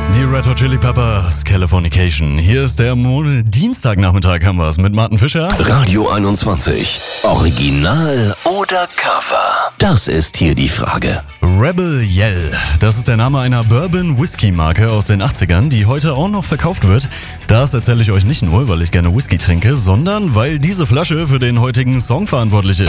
Die Red Hot Chili Peppers, Californication. Hier ist der Dienstagnachmittag, haben wir es mit Martin Fischer. Radio 21. Original oder Cover? Das ist hier die Frage. Rebel Yell, das ist der Name einer Bourbon-Whisky-Marke aus den 80ern, die heute auch noch verkauft wird. Das erzähle ich euch nicht nur, weil ich gerne Whisky trinke, sondern weil diese Flasche für den heutigen Song verantwortlich ist.